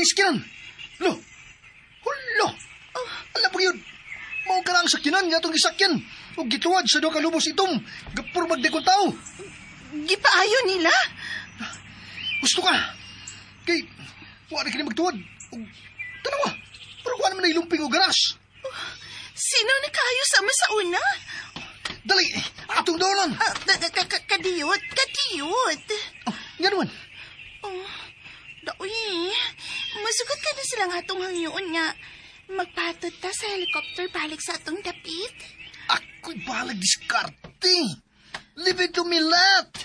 ating sakyanan. Lo, hulo. Alam po yun, mao ka na ang sakyanan nga itong isakyan. O gituwad sa doon kalubos itong gapur magdekong tao. Gipaayo nila? Gusto ka. Kay, wala ka na magtuwad. Tanawa, pero wala naman na ilumping o garas. Sino nakaayo sa ama sa una? Dali, atong doon. Kadiyot. Nga naman. Daoy, masugot ka na silang atong hangyoon nga. Magpatot ta sa helicopter balik sa atong dapit. Ako'y balag diskarte. Live it to me, Lat.